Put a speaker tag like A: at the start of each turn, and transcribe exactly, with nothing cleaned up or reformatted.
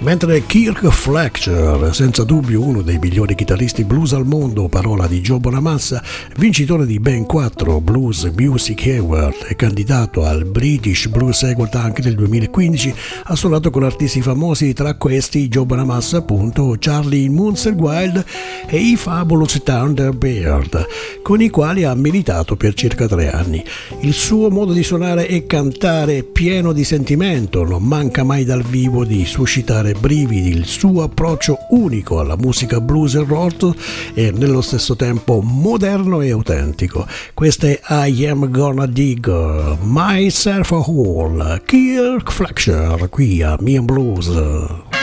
A: Mentre Kirk Fletcher, senza dubbio uno dei migliori chitarristi blues al mondo, parola di Joe Bonamassa, vincitore di ben quattro Blues Music Award e candidato al British Blues Award anche nel duemilaquindici, ha suonato con artisti famosi, tra questi Joe Bonamassa, appunto, Charlie Musselwhite e i Fabulous Thunderbird, con i quali ha militato per circa tre anni. Il suo modo di suonare e cantare è pieno di sentimento, non manca mai dal vivo di suscitare brividi, il suo approccio unico alla musica blues e rock e nello stesso tempo moderno e autentico. Questa è I Am Gonna Dig Myself a Hole, Kirk Fletcher qui a Me and Blues.